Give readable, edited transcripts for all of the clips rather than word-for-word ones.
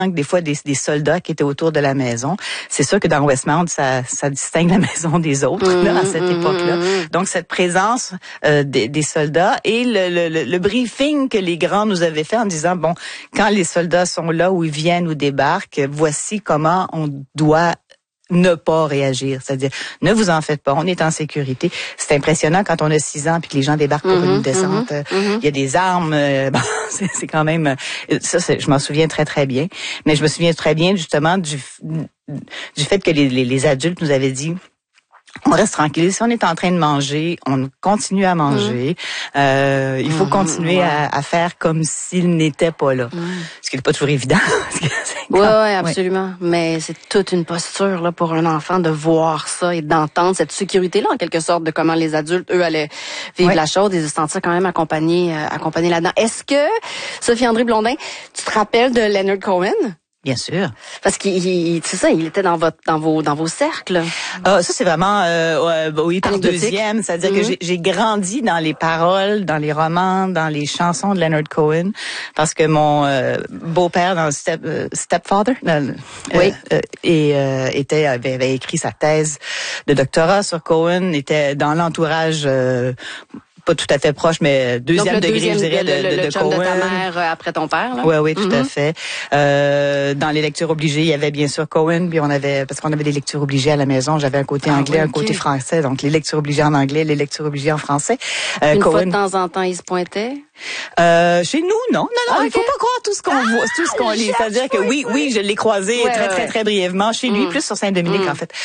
des fois des soldats qui étaient autour de la maison. C'est sûr que dans Westmount, ça distingue la maison des autres là, à cette époque-là. Donc cette présence des soldats et le briefing que les grands nous avaient fait en disant bon, quand les soldats sont là ou ils viennent ou débarquent, voici comment on doit ne pas réagir, c'est-à-dire ne vous en faites pas, on est en sécurité. C'est impressionnant quand on a 6 ans puis que les gens débarquent pour une descente. Il y a des armes, bon, c'est quand même ça. Je m'en souviens très très bien, mais je me souviens très bien justement du fait que les adultes nous avaient dit. On reste tranquille. Si on est en train de manger, on continue à manger. Il faut continuer à faire comme s'il n'était pas là. Ce qui n'est pas toujours évident. Oui, absolument. Mais c'est toute une posture là pour un enfant de voir ça et d'entendre cette sécurité-là, en quelque sorte, de comment les adultes, eux, allaient vivre la chose et se sentir quand même accompagnés là-dedans. Est-ce que, Sophie-André Blondin, tu te rappelles de Leonard Cohen? Bien sûr. Parce qu'il, c'est ça, il était dans vos cercles. Ça c'est vraiment, oui, par deuxième. C'est-à-dire que j'ai grandi dans les paroles, dans les romans, dans les chansons de Leonard Cohen, parce que mon beau-père dans Stepfather, avait écrit sa thèse de doctorat sur Cohen, était dans l'entourage. Pas tout à fait proche, mais deuxième degré, je dirais, de chum Cohen. De ta mère après ton père, là. Oui, tout à fait. Dans les lectures obligées, il y avait bien sûr Cohen, puis parce qu'on avait des lectures obligées à la maison. J'avais un côté anglais, un côté français, donc les lectures obligées en anglais, les lectures obligées en français. Une Cohen, fois de temps en temps, il se pointait? Chez nous, non. Il faut pas croire tout ce qu'on voit, tout ce qu'on lit. C'est-à-dire que oui, je l'ai croisé très brièvement. Chez lui, plus sur Saint-Dominique, en fait.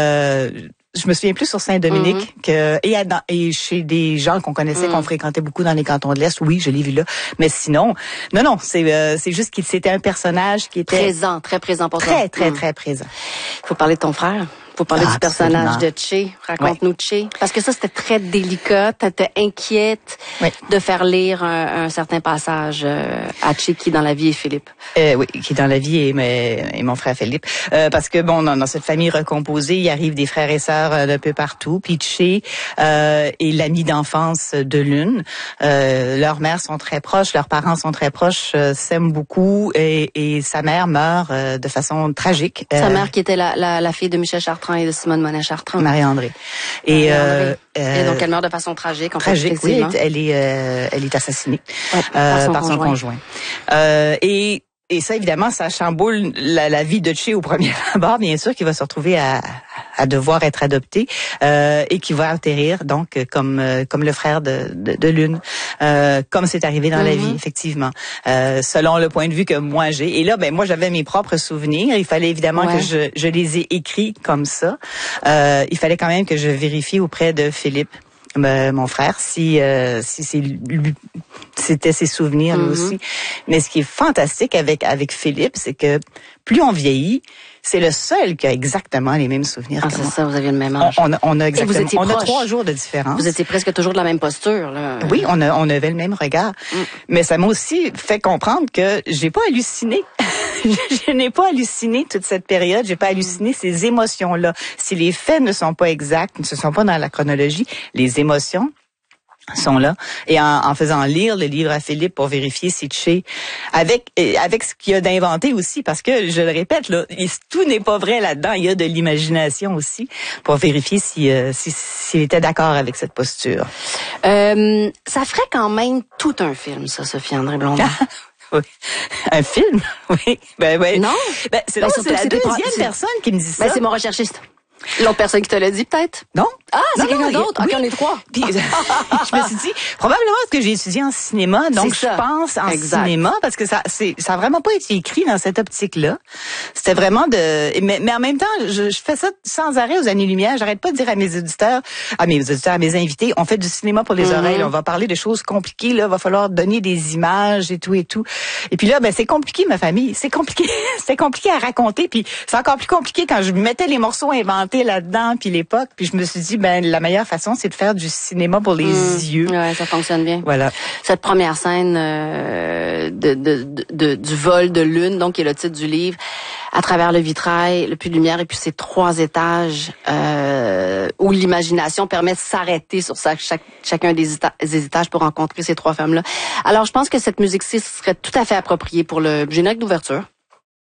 Je me souviens plus sur Saint-Dominique et chez des gens qu'on connaissait, qu'on fréquentait beaucoup dans les cantons de l'Est. Oui, je l'ai vu là. Mais sinon, non, c'est juste qu'il c'était un personnage qui était présent, très présent pour toi. Très présent. Il faut parler de ton frère. Faut parler du personnage de Che. Raconte-nous Che. Parce que ça, c'était très délicat. T'étais inquiète de faire lire un certain passage à Che qui, dans la vie, est Philippe. Oui, qui, dans la vie, est mon frère Philippe. Parce que, bon, dans cette famille recomposée, il arrive des frères et sœurs d'un peu partout. Puis Che est l'ami d'enfance de l'une. Leurs mères sont très proches, leurs parents sont très proches, s'aiment beaucoup. Et sa mère meurt de façon tragique. Sa mère qui était la fille de Michel Chartrand et de Simone Monet-Chartrand. Marie-André. Et donc, elle meurt de façon tragique. Tragique, oui. Elle est assassinée par son conjoint. Et ça, évidemment, ça chamboule la vie de Che au premier abord, bien sûr, qui va se retrouver à devoir être adopté et qui va atterrir donc comme le frère de l'une, comme c'est arrivé dans la vie, effectivement, selon le point de vue que moi j'ai. Et là, moi, j'avais mes propres souvenirs. Il fallait évidemment que je les ai écrits comme ça. Il fallait quand même que je vérifie auprès de Philippe, mon frère, si c'était ses souvenirs lui aussi. Mais ce qui est fantastique avec Philippe, c'est que plus on vieillit, c'est le seul qui a exactement les mêmes souvenirs. C'est ça, vous aviez le même âge. On a exactement. On a 3 jours de différence. Vous étiez presque toujours de la même posture, là. Oui, on avait le même regard. Mais ça m'a aussi fait comprendre que j'ai pas halluciné. Je n'ai pas halluciné toute cette période. J'ai pas halluciné ces émotions-là. Si les faits ne sont pas exacts, ne sont pas dans la chronologie, les émotions sont là. Et en faisant lire le livre à Philippe pour vérifier si Che, avec ce qu'il y a d'inventé aussi, parce que, je le répète, là, tout n'est pas vrai là-dedans. Il y a de l'imagination aussi pour vérifier s'il était d'accord avec cette posture. Ça ferait quand même tout un film, ça, Sophie-André Blondin. Oui. Un film? Oui. Non? C'est la deuxième personne qui me dit ça. C'est mon recherchiste. L'autre personne qui te l'a dit, peut-être? Non. Ah, c'est quelqu'un d'autre? OK, on est 3. Puis, je me suis dit, probablement parce que j'ai étudié en cinéma, donc je pense en cinéma, parce que ça a vraiment pas été écrit dans cette optique-là. C'était vraiment mais en même temps, je fais ça sans arrêt aux années-lumière. J'arrête pas de dire à mes auditeurs, à mes invités, on fait du cinéma pour les oreilles, on va parler de choses compliquées, là, va falloir donner des images et tout. Et puis là, c'est compliqué, ma famille. C'est compliqué. C'est compliqué à raconter, puis c'est encore plus compliqué quand je mettais les morceaux inventés là-dedans, puis l'époque, puis je me suis dit, la meilleure façon, c'est de faire du cinéma pour les yeux. Ouais, ça fonctionne bien. Voilà. Cette première scène du vol de lune, donc qui est le titre du livre, à travers le vitrail, le puits de lumière, et puis ces 3 étages où l'imagination permet de s'arrêter sur chacun des étages pour rencontrer ces 3 femmes-là. Alors, je pense que cette musique-ci serait tout à fait appropriée pour le générique d'ouverture.